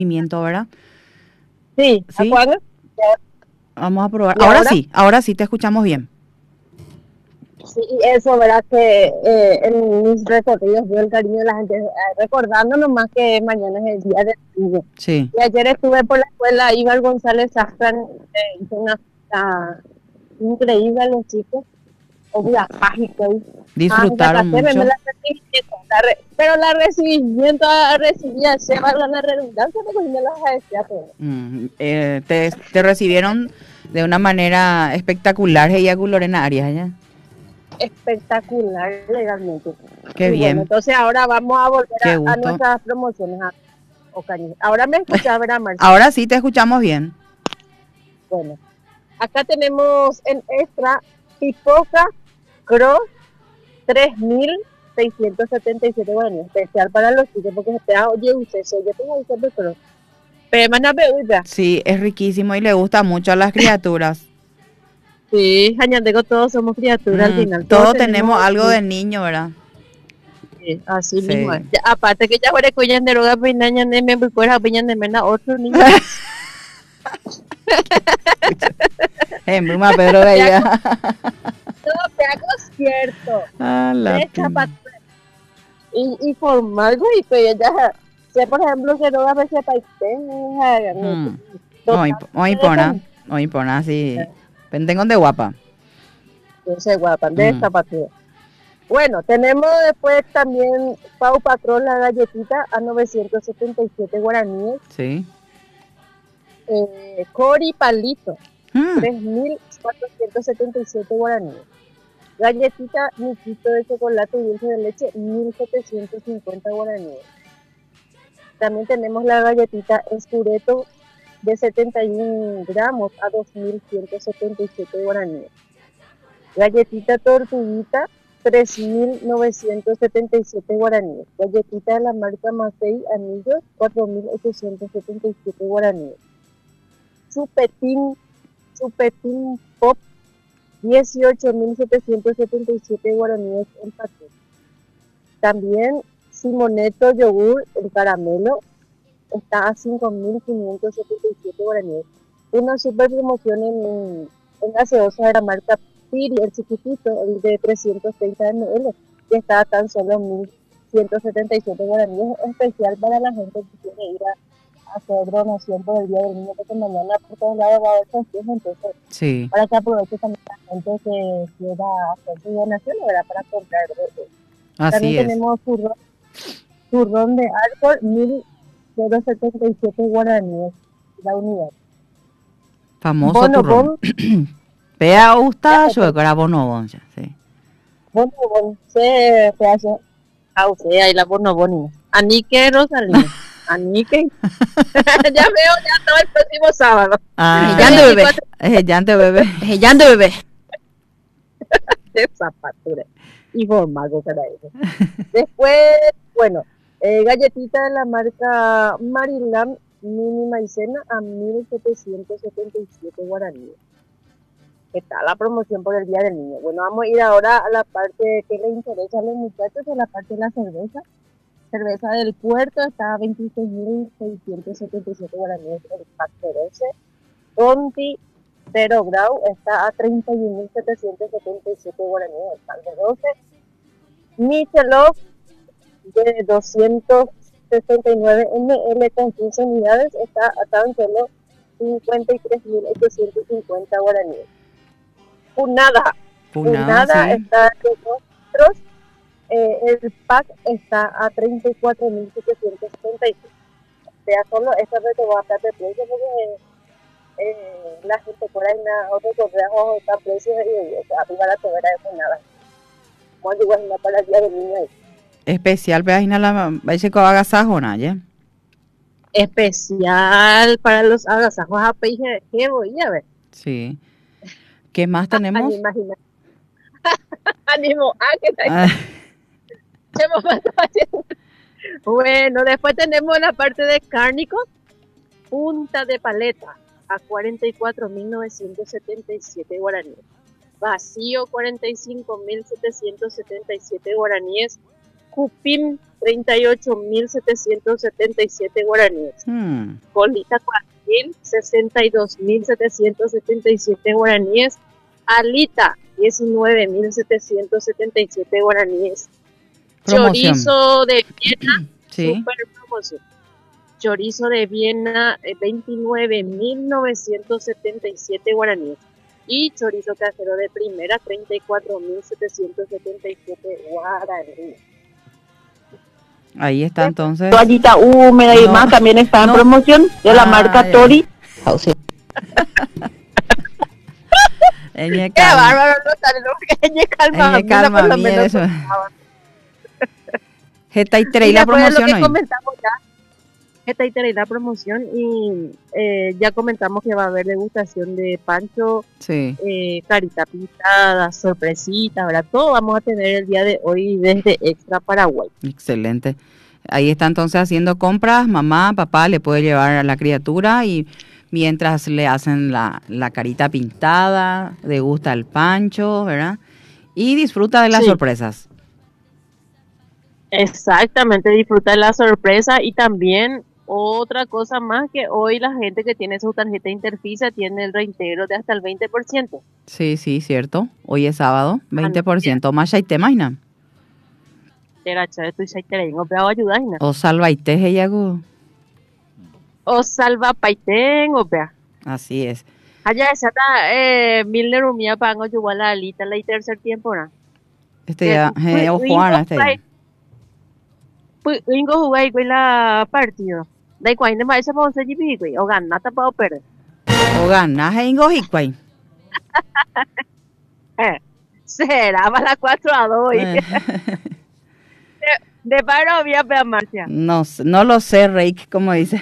Movimiento, ¿verdad? Sí, ¿a Sí, cuándo? vamos a probar. ¿Y ahora? Ahora sí te escuchamos bien. Sí, y eso, ¿verdad? Que en mis recorridos veo el cariño de la gente, recordando nomás que mañana es el día del niño. Sí, Y ayer estuve por la escuela, Ibar González Safran, hizo una fiesta increíble a los chicos, obvio, mágico. Ya disfrutaron casé, me mucho. la recibimiento, pero la recibimiento recibía, se valga la redundancia, porque me las decía todo. Te recibieron de una manera espectacular, ella con Lorena Arias, ¿ya? Espectacular legalmente. Qué Y bueno, bien, entonces ahora vamos a volver qué a gusto. nuestras promociones. Ocaña. Ahora me escuchas, ¿verdad, Marcia? Ahora sí te escuchamos bien. Bueno, acá tenemos en extra Pipoca Cross 3.677 guaraníes, especial para los chicos, porque se te da, oye, usted, yo tengo que hacer Cross. Pero van a ver, ya. Sí, es riquísimo y le gusta mucho a las criaturas. Sí, Jañandeco, todos somos criaturas al final, todos Todos tenemos tenemos, algo de niño, ¿verdad? sí, así mismo. Sí. Aparte que ya fuera cuyan de roga, pues naña, me recuerda, piñan de mena, otro niño. Muma Pedro Te Bella. hago, no, te hago cierto. Ah, la De pin. y formar güey, pues ya sé por ejemplo que no a veces país Hoy pona, sí. Pentengon de guapa. se guapan de Mm, esta patria. Bueno, tenemos después también Pau Patrón la galletita a 977 guaraníes, sí. Cori Palito Mm, 3.477 guaraníes, galletita Niquito de chocolate y dulce de leche 1.750 guaraníes. También tenemos la galletita Escureto de 71 gramos a 2.177 guaraníes. Galletita Tortuguita, 3.977 guaraníes. Galletita de la marca Macei Anillos, 4.877 guaraníes. Chupetín, Chupetín Pop, 18.777 guaraníes el paquete. También Simoneto Yogur, el caramelo, está a 5.577 guaraníes. Una super promoción en gaseosa de la marca Piri, el chiquitito, el de 330 ml, que está a tan solo 1.177 guaraníes, especial para la gente que quiere ir a hacer donación por el Día del Niño, porque mañana por todos lados va a haber conciertos, entonces sí, para que aproveche también la gente que quiera hacer su donación, ¿verdad? Para comprar. También así es. tenemos turrón de alcohol, 1.077 guaraníes la unidad. Famoso turrón. Bonobón, Pea ya gusta, yo otro. era bonobón, ya, sí. Bonobón, se hace cauce, ahí la bonobón. Anique Rosalina. Anique. Ya veo, ya todo el próximo sábado. Ah, Llanto, bebé. llanto, bebé. Llanto, bebé. De zapatura. Y formago, caray. Después, bueno, galletita de la marca Maryland Mini Maicena a 1.777 guaraníes. ¿Qué tal la promoción por el Día del Niño? Bueno, vamos a ir ahora a la parte que les interesa a los muchachos, a la parte de la cerveza. Cerveza del puerto está a 26.677 guaraníes el pack de 12. Conti Zero Grau está a 31.777 guaraníes el pack de 12. Michelob de 269 ml con 15 unidades está a tan solo 53.850 guaraníes. Punada Punada, sí. está de 2 litros, el pack está a 34.776. O sea, solo esta vez te va a estar de precio porque la gente por ahí otro correo está precio y arriba la tobera de Punada. Como digo, es una para el Día del Niño ahí. Especial, peajina la, vaya que agasajo, ¿ya? Especial para los agasajos a peje, ¿qué voy a ver? Sí. ¿Qué más tenemos? Imagina. Ánimo, que Ah, bueno, después tenemos la parte de cárnicos, punta de paleta a 44.977 guaraníes. Vacío 45.777 guaraníes. Cupim 38.777 guaraníes. Colita Cuatil 62.777 guaraníes. Alita 19.777 guaraníes. Promoción. Chorizo de Viena, Sí. super promoción. Chorizo de Viena 29.977 guaraníes. Y chorizo casero de primera 34.777 guaraníes. Ahí está entonces. Toallita húmeda y No, más también está en no. promoción de la marca Ay. Tori. Eñe Qué calma. bárbaro, no sale lo que calma. Eñe calma, por lo mire menos. eso. Jeta y Y trae la después de promoción lo que hoy. comentamos ya, esta y la promoción y ya comentamos que va a haber degustación de pancho, Sí. carita pintada, sorpresita, ¿verdad? Todo vamos a tener el día de hoy desde Extra Paraguay. Excelente. Ahí está entonces haciendo compras, mamá, papá le puede llevar a la criatura y mientras le hacen la carita pintada, degusta el pancho, ¿verdad? Y disfruta de las Sí. sorpresas. Exactamente, disfrutar la sorpresa y también otra cosa más que hoy la gente que tiene su tarjeta Interfisa tiene el reintegro de hasta el 20%. Sí, sí, cierto. Hoy es sábado, 20%. Más ya te imagina. Esto ya te digo, pero ayuda, ¿no? O salva y te ella. O salva paiten, o vea. Así es. Allá está mil nerumia pango igual la alita la tercer tiempo, ¿no? Este ya, o Juana, este ya. Pues ingo jugué con la partido. Da igual, no más vamos a llevar, o ganar para perder. O ganas en Gojicuay. Será para la 4-2. De paro había para Marcia. No, no lo sé, Reik, como dice.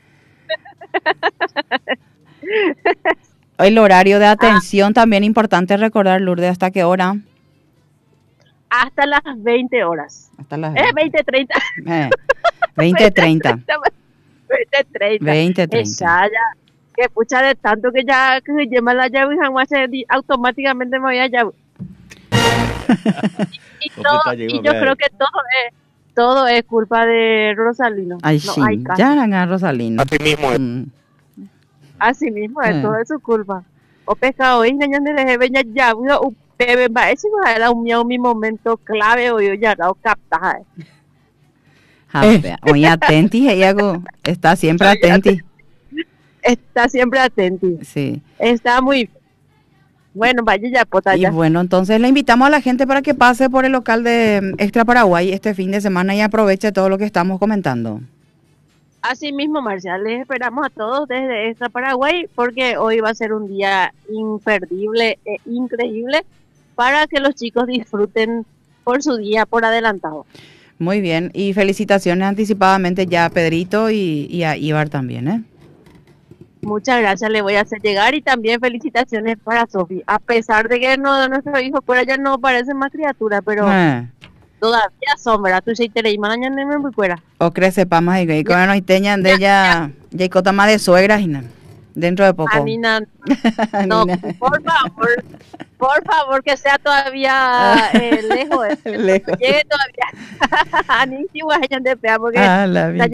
El horario de atención también importante recordar, Lourdes, ¿hasta qué hora? Hasta las 20 horas. Hasta las 20:30. 20:30. 20:30. 20:30. Esa ya. Que pucha de tanto que ya que se llama la llave y automáticamente me voy a llave. Y yo creo que todo es culpa de Rosalino. Ay, no sí, hay caso. ya eran Rosalino. Así mismo es. Así mismo es, todo es su culpa. O pescado, y niña de veña ya, bebé, va, ese era mi momento clave, o yo ya no capta. Oye, atenti, ella está siempre atenti. Está siempre atento. Sí. Está muy bueno, vaya ya, pota Y ya. bueno, entonces le invitamos a la gente para que pase por el local de Extra Paraguay este fin de semana y aproveche todo lo que estamos comentando. Así mismo, Marcia, les esperamos a todos desde Extra Paraguay porque hoy va a ser un día imperdible e increíble para que los chicos disfruten por su día por adelantado. Muy bien, y felicitaciones anticipadamente ya a Pedrito y a Ibar también, ¿eh? Muchas gracias, le voy a hacer llegar y también felicitaciones para Sofi. A pesar de que no de nuestro hijo por allá no parece más criatura, pero todavía son, ¿verdad? Tú ya te leí mañana en mi cuera. O crece pa más y con no teñan de ella, ya cota más de suegras y dentro de poco. Anina, no, por favor, que sea todavía lejos. Lejos. Llegue todavía. Ani si voy a de pea porque la vida.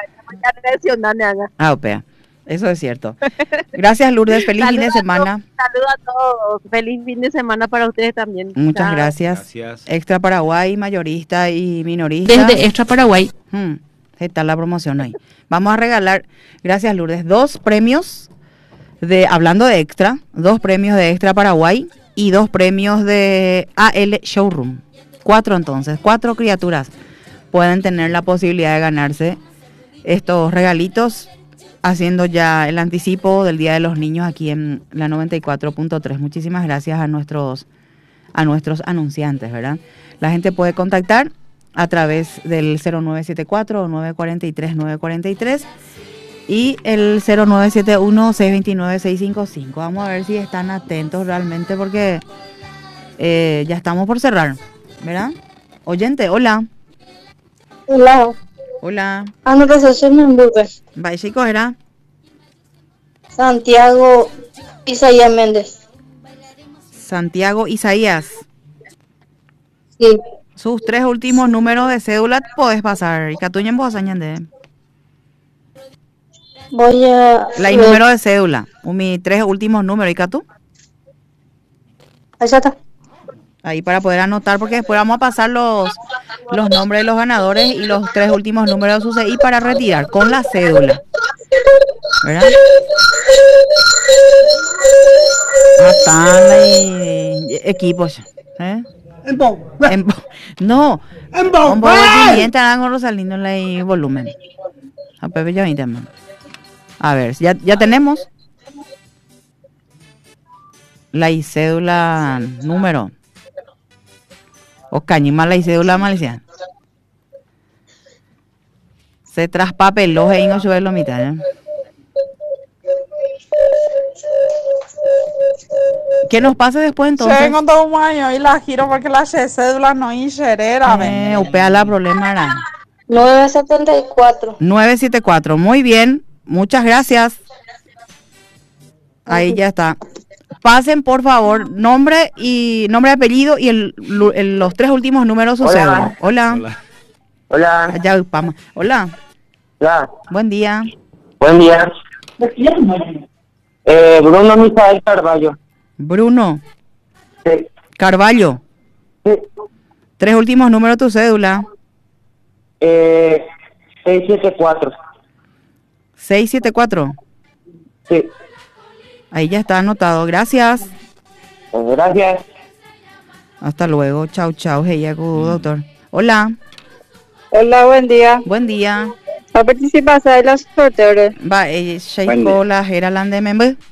Opea. Eso es cierto. Gracias, Lourdes. Feliz fin de semana. Saludos a todos. Feliz fin de semana para ustedes también. Muchas Chao. gracias. Extra Paraguay, mayorista y minorista. Desde Extra Paraguay. Está la promoción ahí. Vamos a regalar, gracias, Lourdes, 2 premios hablando de Extra, 2 premios de Extra Paraguay y 2 premios de AL Showroom. 4 entonces, 4 criaturas pueden tener la posibilidad de ganarse estos regalitos haciendo ya el anticipo del Día de los Niños aquí en la 94.3. Muchísimas gracias a nuestros anunciantes, ¿verdad? La gente puede contactar a través del 0974 943 943 y el 0971 629 655. Vamos a ver si están atentos realmente porque ya estamos por cerrar, ¿verdad? Oyente, hola. Hola. Hola. Anotación en Burgos. Vaya, chicos, era Santiago Isaías Méndez. Santiago Isaías. Sí. Sus 3 últimos números de cédula podés pasar. Y Catuñen vos añade. Voy a La y número de cédula. Mis 3 últimos números. ¿Y Catu? Ahí está. Ahí para poder anotar, porque después vamos a pasar los nombres de los ganadores y los 3 últimos números de su CI para retirar con la cédula. ¿Verdad? Están ahí equipos. ¿Eh? No. Un poco de pimienta con Rosalino en volumen. A Pepe ya 20 más. A ver, ya tenemos la y cédula número. O cañima la y cédula malicia. Se traspapeló y no sube la mitad. ¿Eh? ¿Qué nos pasa después entonces? Tengo todo un año y la giro porque la cédula no inserera. Upea la problema era. 974. 974, muy bien, muchas gracias. Ahí ya está. Pasen por favor nombre, apellido y los 3 últimos números de su cédula. Hola. Hola. Ya, vamos. Hola. Hola. Buen día. Buen día. Bruno Misael Carballo. Bruno Sí. Carballo. Sí. 3 últimos números de tu cédula. 674. 674. Sí. Ahí ya está anotado. Gracias. Gracias. Hasta luego. Chau, chau. Hey, doctor. Hola. Hola, buen día. Buen día. ¿Va a participar en los sorteos? Va, Sheiko la Geraland de Membe.